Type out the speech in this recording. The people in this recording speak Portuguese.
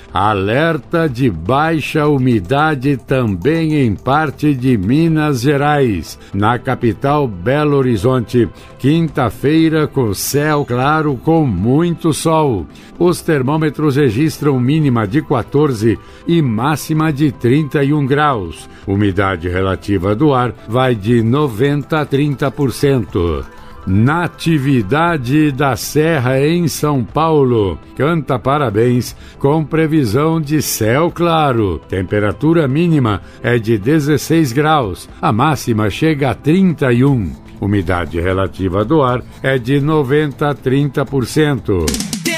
Alerta de baixa umidade também em parte de Minas Gerais. Na capital, Belo Horizonte, quinta-feira com céu claro com muito sol. Os termômetros registram mínima de 14 e máxima de 31 graus. Umidade relativa do ar vai de 90% a 30%. Natividade da Serra em São Paulo canta parabéns com previsão de céu claro. Temperatura mínima é de 16 graus, a máxima chega a 31. Umidade relativa do ar é de 90% a 30%.